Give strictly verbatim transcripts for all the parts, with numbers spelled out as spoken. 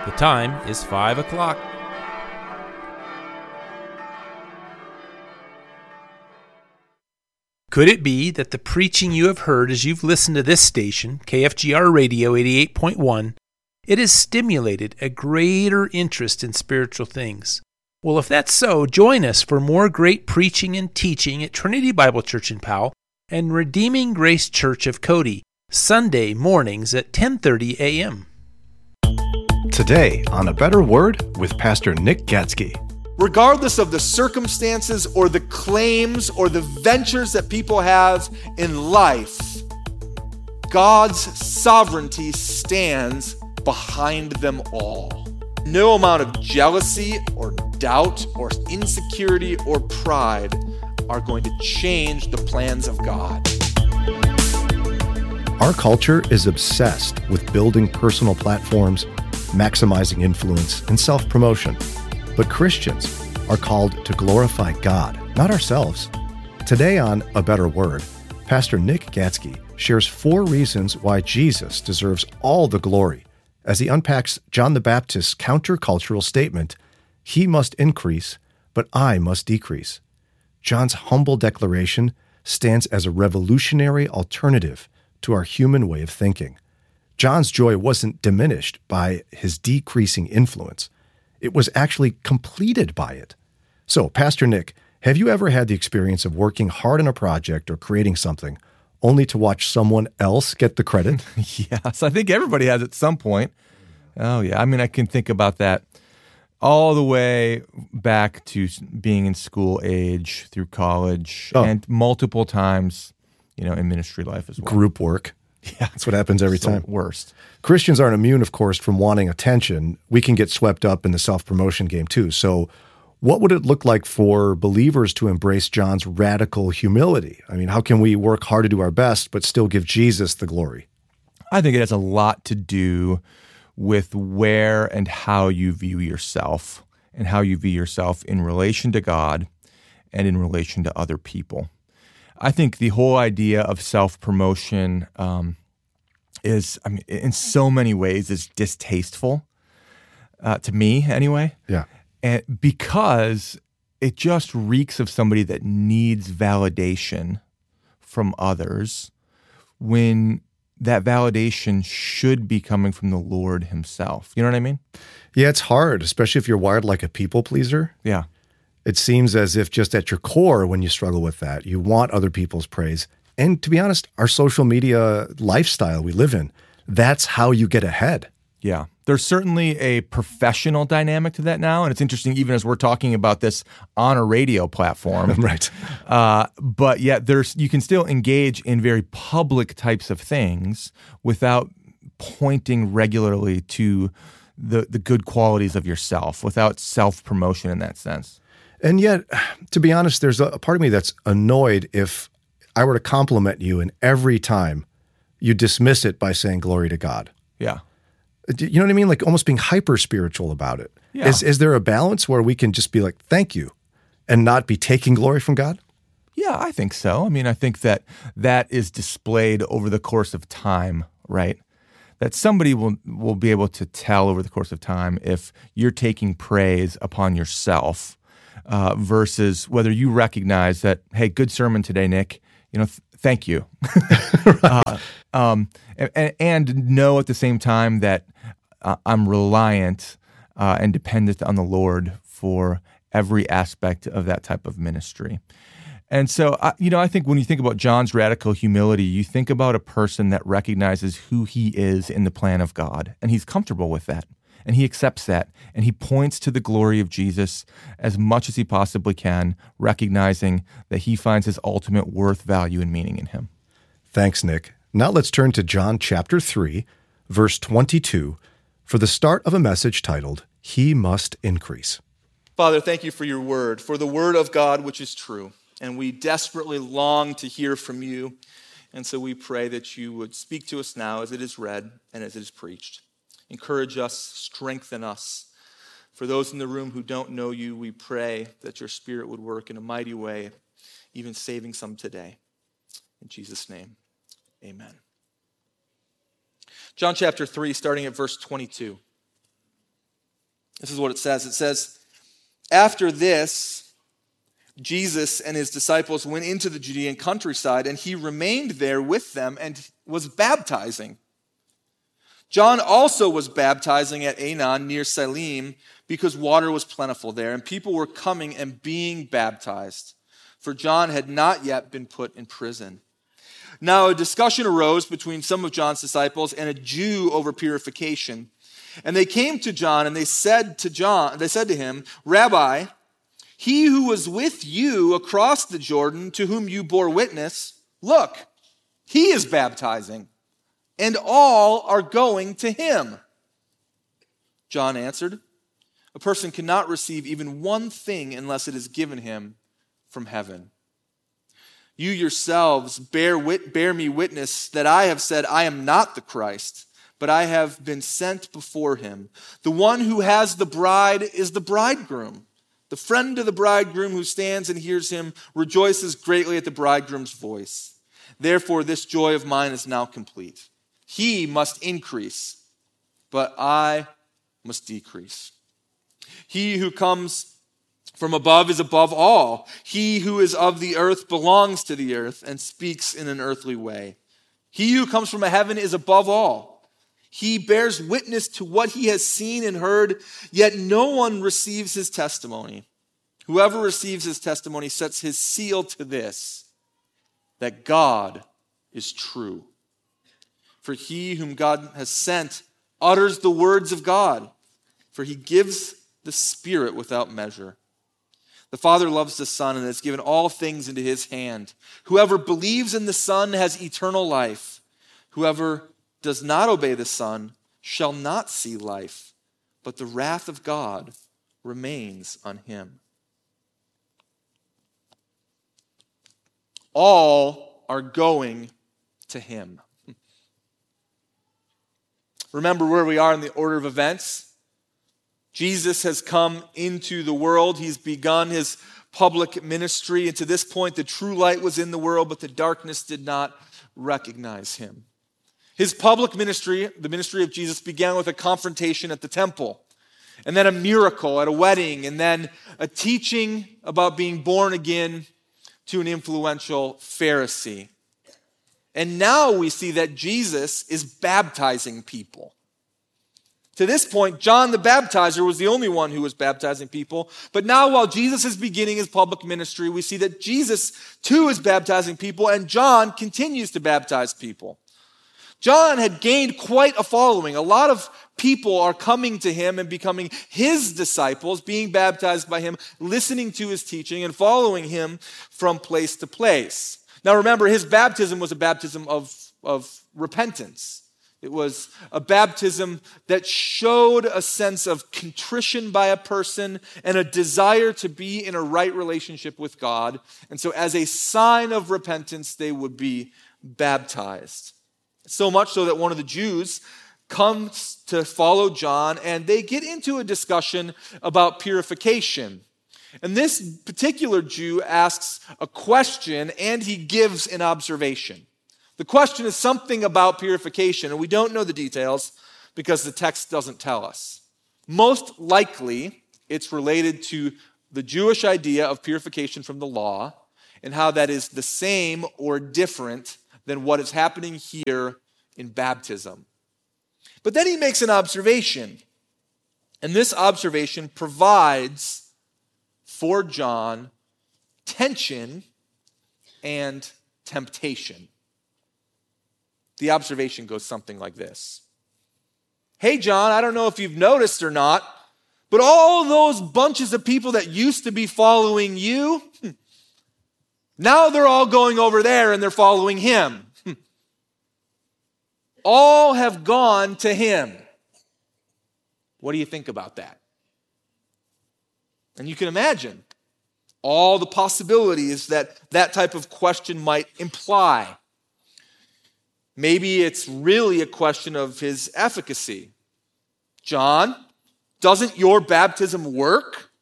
The time is five o'clock. Could it be that the preaching you have heard as you've listened to this station, K F G R Radio eighty-eight point one, it has stimulated a greater interest in spiritual things? Well, if that's so, join us for more great preaching and teaching at Trinity Bible Church in Powell and Redeeming Grace Church of Cody, Sunday mornings at ten thirty a.m. Today on A Better Word with Pastor Nick Gatzke. Regardless of the circumstances or the claims or the ventures that people have in life, God's sovereignty stands behind them all. No amount of jealousy or doubt or insecurity or pride are going to change the plans of God. Our culture is obsessed with building personal platforms, maximizing influence, and self-promotion. But Christians are called to glorify God, not ourselves. Today on A Better Word, Pastor Nick Gatzke shares four reasons why Jesus deserves all the glory as he unpacks John the Baptist's countercultural statement, "He must increase, but I must decrease." John's humble declaration stands as a revolutionary alternative to our human way of thinking. John's joy wasn't diminished by his decreasing influence. It was actually completed by it. So, Pastor Nick, have you ever had the experience of working hard on a project or creating something only to watch someone else get the credit? Yes, I think everybody has at some point. Oh, yeah. I mean, I can think about that all the way back to being in school age, through college, oh. and multiple times, you know, in ministry life as well. Group work. Yeah, that's what happens every time. Worst. Christians aren't immune, of course, from wanting attention. We can get swept up in the self-promotion game too. So what would it look like for believers to embrace John's radical humility? I mean, how can we work hard to do our best, but still give Jesus the glory? I think it has a lot to do with where and how you view yourself and how you view yourself in relation to God and in relation to other people. I think the whole idea of self-promotion um, is, I mean, in so many ways, is distasteful uh, to me, anyway. Yeah, and because it just reeks of somebody that needs validation from others, when that validation should be coming from the Lord Himself. You know what I mean? Yeah, it's hard, especially if you're wired like a people pleaser. Yeah. It seems as if just at your core, when you struggle with that, you want other people's praise. And to be honest, our social media lifestyle we live in, that's how you get ahead. Yeah. There's certainly a professional dynamic to that now. And it's interesting, even as we're talking about this on a radio platform. Right. Uh, but yet there's you can still engage in very public types of things without pointing regularly to the, the good qualities of yourself, without self-promotion in that sense. And yet, to be honest, there's a part of me that's annoyed if I were to compliment you and every time you dismiss it by saying glory to God. Yeah. You know what I mean? Like almost being hyper-spiritual about it. Yeah. Is, is there a balance where we can just be like, thank you, and not be taking glory from God? Yeah, I think so. I mean, I think that that is displayed over the course of time, right? That somebody will, will be able to tell over the course of time if you're taking praise upon yourself Uh, versus whether you recognize that, hey, good sermon today, Nick. You know, th- thank you, uh, um, and, and know at the same time that uh, I'm reliant uh, and dependent on the Lord for every aspect of that type of ministry. And so, I, you know, I think when you think about John's radical humility, you think about a person that recognizes who he is in the plan of God, and he's comfortable with that. And he accepts that, and he points to the glory of Jesus as much as he possibly can, recognizing that he finds his ultimate worth, value, and meaning in him. Thanks, Nick. Now let's turn to John chapter three, verse twenty-two, for the start of a message titled, He Must Increase. Father, thank you for your word, for the word of God which is true. And we desperately long to hear from you. And so we pray that you would speak to us now as it is read and as it is preached. Encourage us, strengthen us. For those in the room who don't know you, we pray that your Spirit would work in a mighty way, even saving some today. In Jesus' name, amen. John chapter three, starting at verse twenty-two. This is what it says. It says, after this, Jesus and his disciples went into the Judean countryside, and he remained there with them and was baptizing. John also was baptizing at Aenon near Salim because water was plentiful there, and people were coming and being baptized, for John had not yet been put in prison. Now a discussion arose between some of John's disciples and a Jew over purification. And they came to John and they said to John, they said to him, Rabbi, he who was with you across the Jordan, to whom you bore witness, look, he is baptizing, and all are going to him. John answered, a person cannot receive even one thing unless it is given him from heaven. You yourselves bear, wit- bear me witness that I have said I am not the Christ, but I have been sent before him. The one who has the bride is the bridegroom. The friend of the bridegroom who stands and hears him rejoices greatly at the bridegroom's voice. Therefore, this joy of mine is now complete. He must increase, but I must decrease. He who comes from above is above all. He who is of the earth belongs to the earth and speaks in an earthly way. He who comes from heaven is above all. He bears witness to what he has seen and heard, yet no one receives his testimony. Whoever receives his testimony sets his seal to this, that God is true. For he whom God has sent utters the words of God, for he gives the Spirit without measure. The Father loves the Son and has given all things into his hand. Whoever believes in the Son has eternal life. Whoever does not obey the Son shall not see life, but the wrath of God remains on him. All are going to him. Remember where we are in the order of events. Jesus has come into the world. He's begun his public ministry. And to this point, the true light was in the world, but the darkness did not recognize him. His public ministry, the ministry of Jesus, began with a confrontation at the temple, and then a miracle at a wedding, and then a teaching about being born again to an influential Pharisee. And now we see that Jesus is baptizing people. To this point, John the Baptizer was the only one who was baptizing people. But now while Jesus is beginning his public ministry, we see that Jesus too is baptizing people, and John continues to baptize people. John had gained quite a following. A lot of people are coming to him and becoming his disciples, being baptized by him, listening to his teaching, and following him from place to place. Now remember, his baptism was a baptism of, of repentance. It was a baptism that showed a sense of contrition by a person and a desire to be in a right relationship with God. And so as a sign of repentance, they would be baptized. So much so that one of the Jews comes to follow John, and they get into a discussion about purification. And this particular Jew asks a question, and he gives an observation. The question is something about purification, and we don't know the details because the text doesn't tell us. Most likely, it's related to the Jewish idea of purification from the law and how that is the same or different than what is happening here in baptism. But then he makes an observation, and this observation provides for John tension and temptation. The observation goes something like this. Hey, John, I don't know if you've noticed or not, but all those bunches of people that used to be following you, now they're all going over there and they're following him. All have gone to him. What do you think about that? And you can imagine all the possibilities that that type of question might imply. Maybe it's really a question of his efficacy. John, doesn't your baptism work?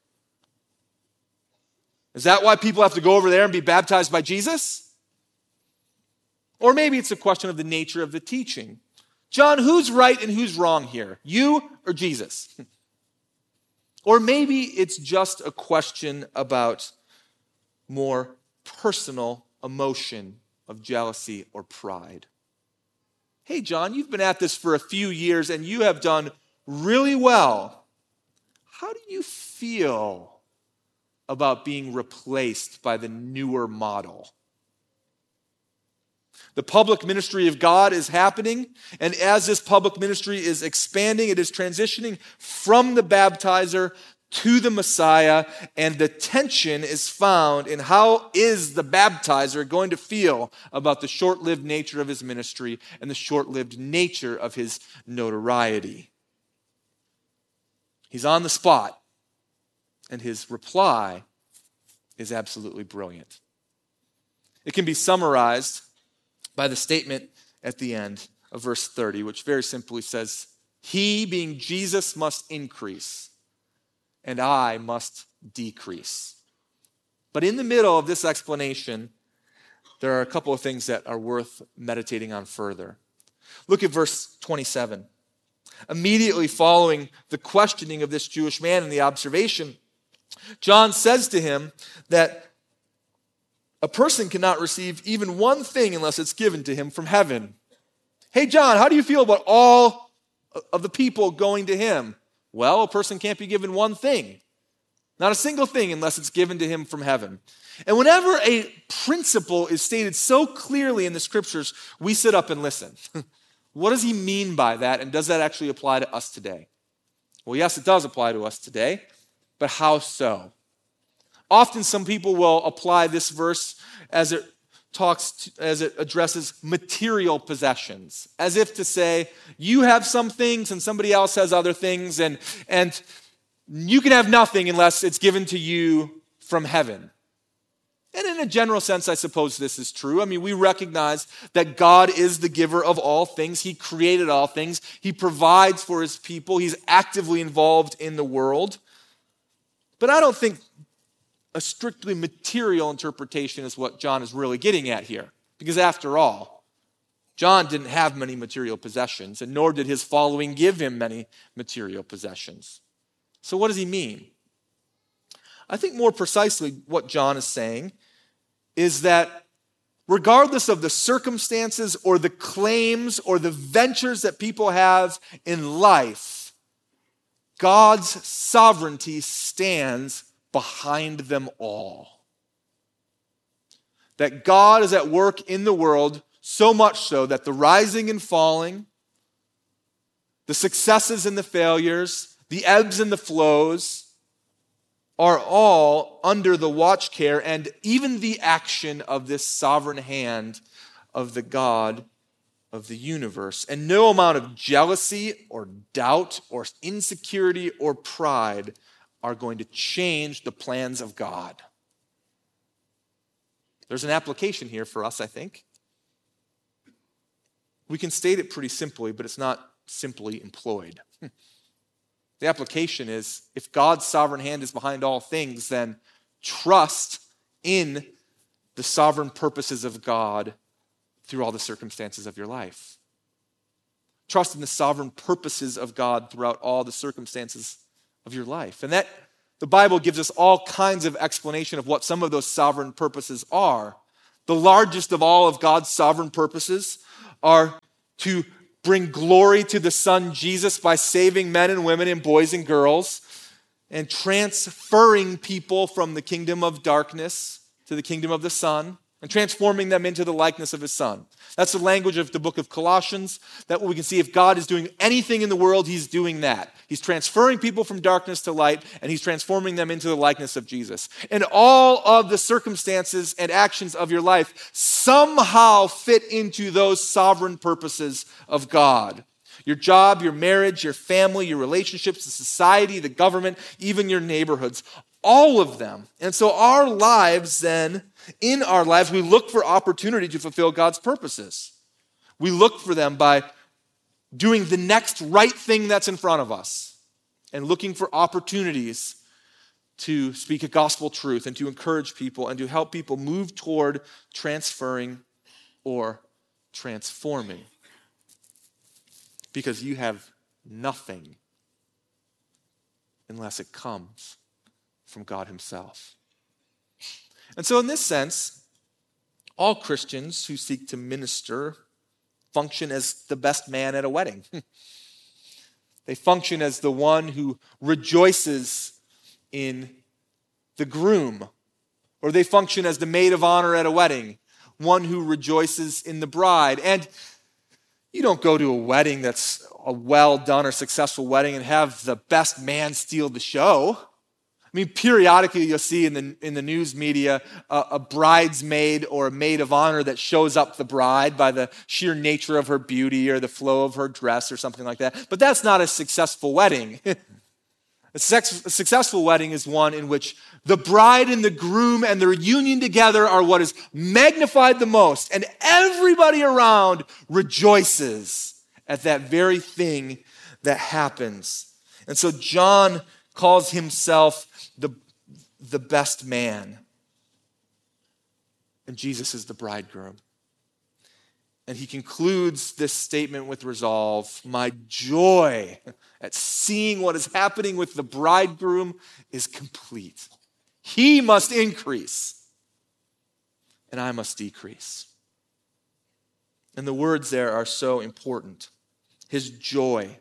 Is that why people have to go over there and be baptized by Jesus? Or maybe it's a question of the nature of the teaching. John, who's right and who's wrong here? You or Jesus? Or maybe it's just a question about more personal emotion of jealousy or pride. Hey, John, you've been at this for a few years and you have done really well. How do you feel about being replaced by the newer model? The public ministry of God is happening, and as this public ministry is expanding, it is transitioning from the baptizer to the Messiah, and the tension is found in how is the baptizer going to feel about the short-lived nature of his ministry and the short-lived nature of his notoriety. He's on the spot, and his reply is absolutely brilliant. It can be summarized by the statement at the end of verse thirty, which very simply says, "He, being Jesus, must increase, and I must decrease." But in the middle of this explanation, there are a couple of things that are worth meditating on further. Look at verse twenty-seven. Immediately following the questioning of this Jewish man and the observation, John says to him that a person cannot receive even one thing unless it's given to him from heaven. Hey, John, how do you feel about all of the people going to him? Well, a person can't be given one thing, not a single thing, unless it's given to him from heaven. And whenever a principle is stated so clearly in the scriptures, we sit up and listen. What does he mean by that, and does that actually apply to us today? Well, yes, it does apply to us today, but how so? Often some people will apply this verse as it talks, to, as it addresses material possessions, as if to say, you have some things and somebody else has other things, and, and you can have nothing unless it's given to you from heaven. And in a general sense, I suppose this is true. I mean, we recognize that God is the giver of all things. He created all things. He provides for his people. He's actively involved in the world. But I don't think a strictly material interpretation is what John is really getting at here. Because after all, John didn't have many material possessions, and nor did his following give him many material possessions. So what does he mean? I think more precisely what John is saying is that regardless of the circumstances or the claims or the ventures that people have in life, God's sovereignty stands behind them all. That God is at work in the world, so much so that the rising and falling, the successes and the failures, the ebbs and the flows are all under the watch care and even the action of this sovereign hand of the God of the universe. And no amount of jealousy or doubt or insecurity or pride are going to change the plans of God. There's an application here for us, I think. We can state it pretty simply, but it's not simply employed. The application is, if God's sovereign hand is behind all things, then trust in the sovereign purposes of God through all the circumstances of your life. Trust in the sovereign purposes of God throughout all the circumstances of your life. And that the Bible gives us all kinds of explanation of what some of those sovereign purposes are. The largest of all of God's sovereign purposes are to bring glory to the Son Jesus by saving men and women and boys and girls and transferring people from the kingdom of darkness to the kingdom of the Son and transforming them into the likeness of his Son. That's the language of the book of Colossians. That we can see if God is doing anything in the world, he's doing that. He's transferring people from darkness to light, and he's transforming them into the likeness of Jesus. And all of the circumstances and actions of your life somehow fit into those sovereign purposes of God. Your job, your marriage, your family, your relationships, the society, the government, even your neighborhoods, all of them. And so our lives then, in our lives, we look for opportunity to fulfill God's purposes. We look for them by doing the next right thing that's in front of us and looking for opportunities to speak a gospel truth and to encourage people and to help people move toward transferring or transforming. Because you have nothing unless it comes from God himself. And so in this sense, all Christians who seek to minister function as the best man at a wedding. They function as the one who rejoices in the groom, or they function as the maid of honor at a wedding, one who rejoices in the bride. And you don't go to a wedding that's a well-done or successful wedding and have the best man steal the show. I mean, periodically you'll see in the in the news media a, a bridesmaid or a maid of honor that shows up the bride by the sheer nature of her beauty or the flow of her dress or something like that. But that's not a successful wedding. A, sex, a successful wedding is one in which the bride and the groom and their union together are what is magnified the most, and everybody around rejoices at that very thing that happens. And so John calls himself the, the best man, and Jesus is the bridegroom. And he concludes this statement with resolve. My joy at seeing what is happening with the bridegroom is complete. He must increase, and I must decrease. And the words there are so important. His joy,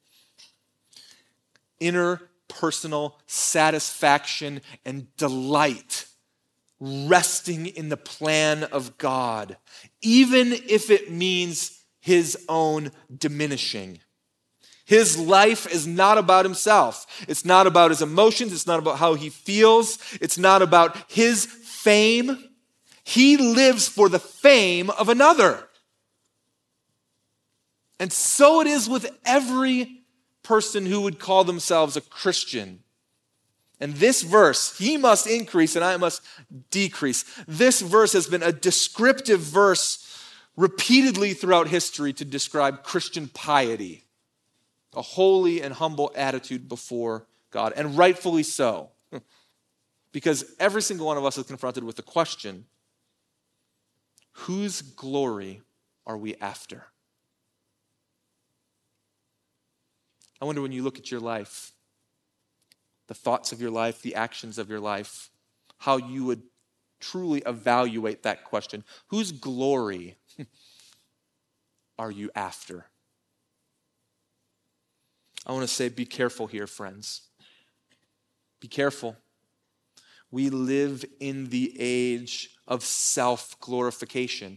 inner personal satisfaction and delight resting in the plan of God, even if it means his own diminishing. His life is not about himself. It's not about his emotions. It's not about how he feels. It's not about his fame. He lives for the fame of another. And so it is with every person who would call themselves a Christian. And this verse, he must increase and I must decrease. This verse has been a descriptive verse repeatedly throughout history to describe Christian piety, a holy and humble attitude before God, and rightfully so. Because every single one of us is confronted with the question, whose glory are we after? I wonder when you look at your life, the thoughts of your life, the actions of your life, how you would truly evaluate that question. Whose glory are you after? I want to say, be careful here, friends. Be careful. We live in the age of self-glorification.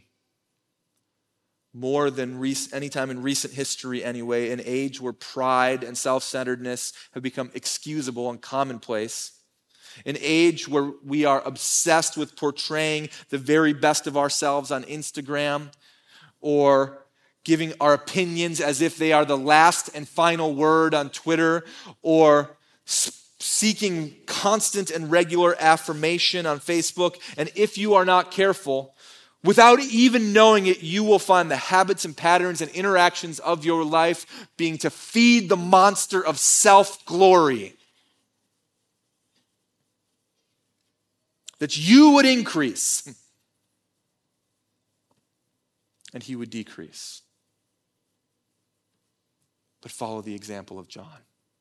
More than rec- any time in recent history anyway, an age where pride and self-centeredness have become excusable and commonplace. An age where we are obsessed with portraying the very best of ourselves on Instagram, or giving our opinions as if they are the last and final word on Twitter, or seeking constant and regular affirmation on Facebook. And if you are not careful, without even knowing it, you will find the habits and patterns and interactions of your life being to feed the monster of self-glory. That you would increase and he would decrease. But follow the example of John.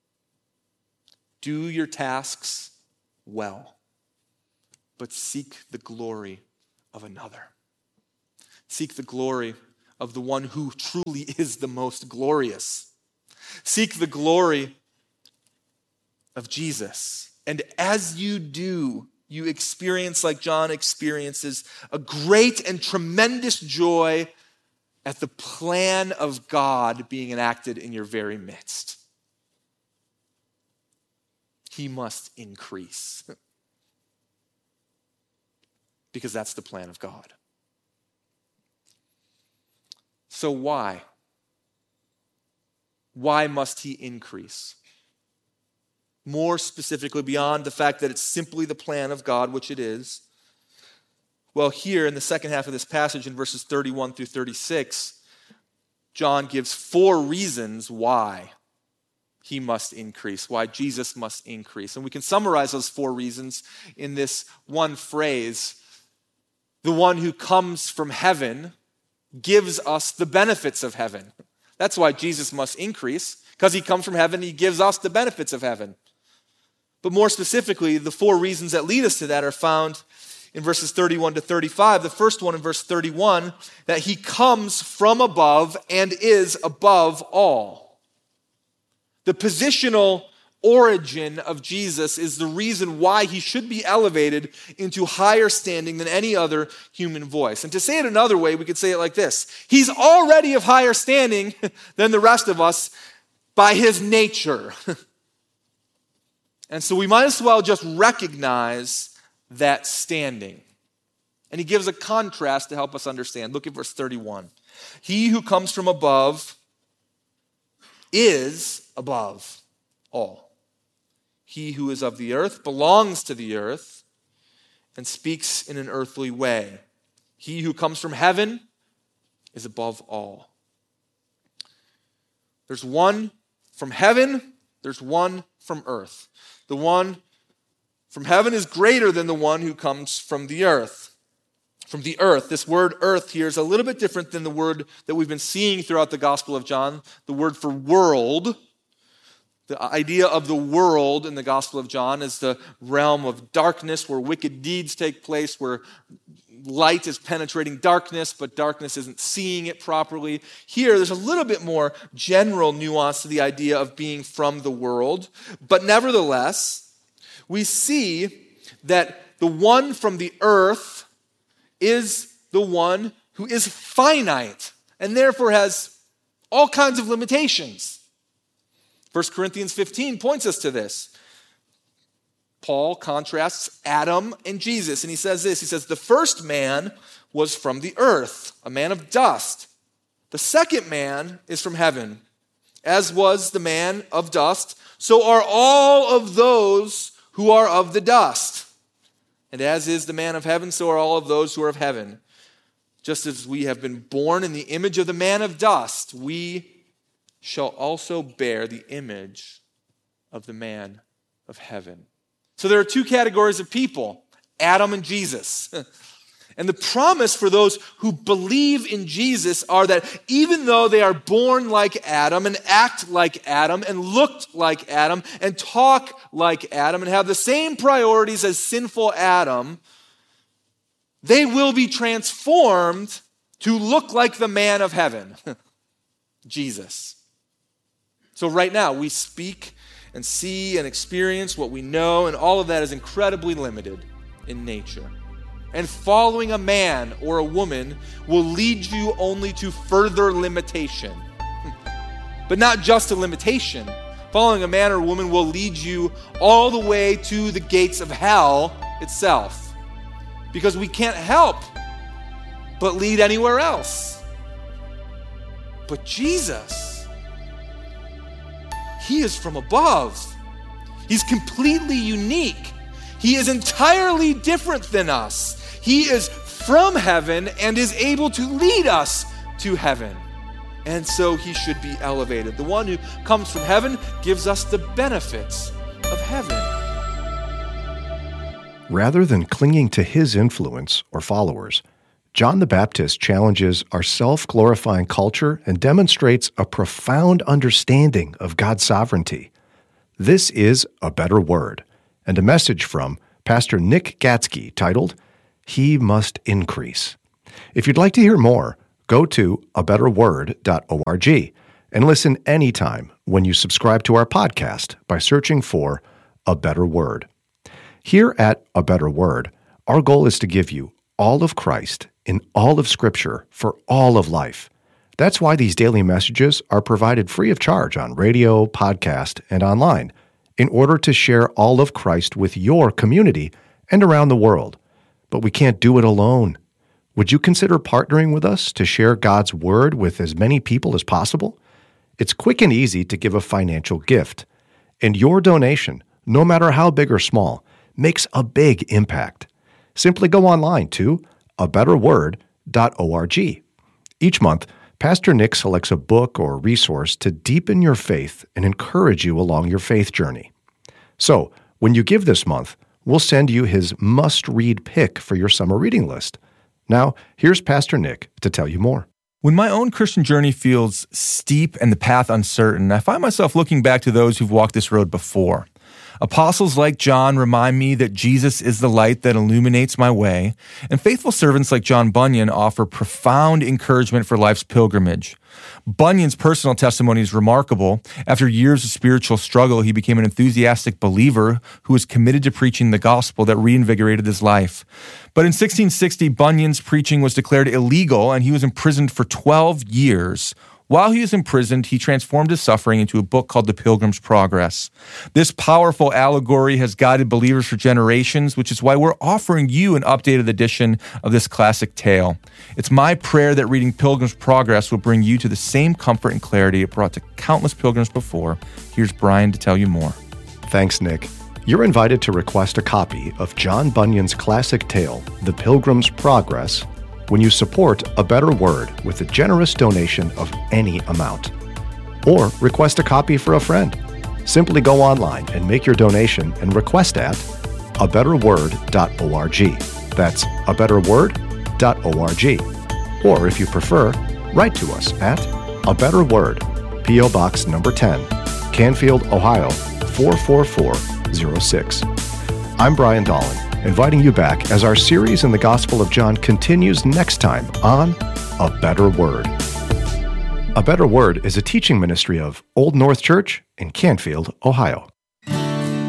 Do your tasks well, but seek the glory of another. Seek the glory of the one who truly is the most glorious. Seek the glory of Jesus. And as you do, you experience, like John experiences, a great and tremendous joy at the plan of God being enacted in your very midst. He must increase. Because that's the plan of God. So why? Why must he increase? More specifically, beyond the fact that it's simply the plan of God, which it is. Well, here in the second half of this passage, in verses thirty-one through thirty-six, John gives four reasons why he must increase, why Jesus must increase. And we can summarize those four reasons in this one phrase. The one who comes from heaven gives us the benefits of heaven. That's why Jesus must increase, because he comes from heaven, he gives us the benefits of heaven. But more specifically, the four reasons that lead us to that are found in verses thirty-one to thirty-five. The first one in verse thirty-one, that he comes from above and is above all. The positional origin of Jesus is the reason why he should be elevated into higher standing than any other human voice. And to say it another way, we could say it like this. He's already of higher standing than the rest of us by his nature. And so we might as well just recognize that standing. And he gives a contrast to help us understand. Look at verse thirty-one. He who comes from above is above all. He who is of the earth belongs to the earth and speaks in an earthly way. He who comes from heaven is above all. There's one from heaven, there's one from earth. The one from heaven is greater than the one who comes from the earth. From the earth, this word earth here is a little bit different than the word that we've been seeing throughout the Gospel of John, the word for world. The idea of the world in the Gospel of John is the realm of darkness where wicked deeds take place, where light is penetrating darkness, but darkness isn't seeing it properly. Here, there's a little bit more general nuance to the idea of being from the world. But nevertheless, we see that the one from the earth is the one who is finite and therefore has all kinds of limitations. First Corinthians fifteen points us to this. Paul contrasts Adam and Jesus, and he says this. He says, the first man was from the earth, a man of dust. The second man is from heaven. As was the man of dust, so are all of those who are of the dust. And as is the man of heaven, so are all of those who are of heaven. Just as we have been born in the image of the man of dust, we shall also bear the image of the man of heaven. So there are two categories of people, Adam and Jesus. And the promise for those who believe in Jesus are that even though they are born like Adam and act like Adam and look like Adam and talk like Adam and have the same priorities as sinful Adam, they will be transformed to look like the man of heaven, Jesus. So right now, we speak and see and experience what we know, and all of that is incredibly limited in nature. And following a man or a woman will lead you only to further limitation. But not just a limitation. Following a man or a woman will lead you all the way to the gates of hell itself. Because we can't help but lead anywhere else. But Jesus, he is from above. He's completely unique. He is entirely different than us. He is from heaven and is able to lead us to heaven. And so he should be elevated. The one who comes from heaven gives us the benefits of heaven. Rather than clinging to his influence or followers, John the Baptist challenges our self-glorifying culture and demonstrates a profound understanding of God's sovereignty. This is A Better Word, and a message from Pastor Nick Gatzke titled, He Must Increase. If you'd like to hear more, go to a better word dot org and listen anytime when you subscribe to our podcast by searching for A Better Word. Here at A Better Word, our goal is to give you all of Christ in all of Scripture for all of life. That's why these daily messages are provided free of charge on radio, podcast, and online in order to share all of Christ with your community and around the world. But we can't do it alone. Would you consider partnering with us to share God's Word with as many people as possible? It's quick and easy to give a financial gift, and your donation, no matter how big or small, makes a big impact. Simply go online to a better word dot org. Each month, Pastor Nick selects a book or resource to deepen your faith and encourage you along your faith journey. So, when you give this month, we'll send you his must-read pick for your summer reading list. Now, here's Pastor Nick to tell you more. When my own Christian journey feels steep and the path uncertain, I find myself looking back to those who've walked this road before. Apostles like John remind me that Jesus is the light that illuminates my way, and faithful servants like John Bunyan offer profound encouragement for life's pilgrimage. Bunyan's personal testimony is remarkable. After years of spiritual struggle, he became an enthusiastic believer who was committed to preaching the gospel that reinvigorated his life. But in sixteen sixty, Bunyan's preaching was declared illegal, and he was imprisoned for twelve years. While he was imprisoned, he transformed his suffering into a book called The Pilgrim's Progress. This powerful allegory has guided believers for generations, which is why we're offering you an updated edition of this classic tale. It's my prayer that reading Pilgrim's Progress will bring you to the same comfort and clarity it brought to countless pilgrims before. Here's Brian to tell you more. Thanks, Nick. You're invited to request a copy of John Bunyan's classic tale, The Pilgrim's Progress, when you support A Better Word with a generous donation of any amount. Or request a copy for a friend. Simply go online and make your donation and request at a better word dot org. That's a better word dot org. Or if you prefer, write to us at A Better Word, P O Box number ten, Canfield, Ohio, four four four zero six. I'm Brian Dolan, inviting you back as our series in the Gospel of John continues next time on A Better Word. A Better Word is a teaching ministry of Old North Church in Canfield, Ohio.